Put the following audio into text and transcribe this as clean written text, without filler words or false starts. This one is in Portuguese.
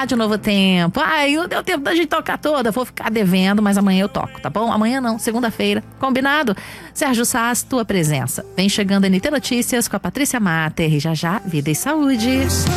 Rádio Novo Tempo. Ai, não deu tempo da gente tocar toda. Vou ficar devendo, mas amanhã eu toco, tá bom? Amanhã não, segunda-feira. Combinado? Sérgio Sás, tua presença. Vem chegando a NT Notícias com a Patrícia Mater. E já já, Vida e Saúde.